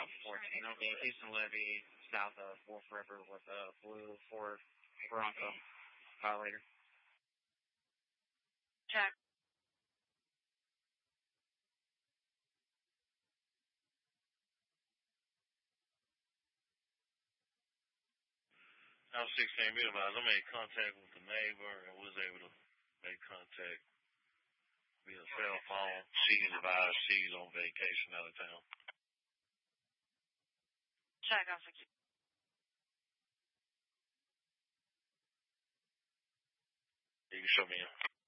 Alpha 14. Okay, Houston Levy, south of Wolf River with a blue Ford Bronco. Call later. Check. House 16, be advised, I made contact with the neighbor and was able to make contact via cell phone. She's advised she's on vacation out of town. Check, House 16. You can show me in.